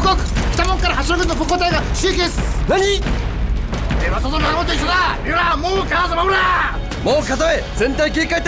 報告、北門から橋野軍の歩行隊が襲撃です。 何？ では外の仲間と一緒だ。三浦、もう必ず守れ。 もう片へ全体警戒隊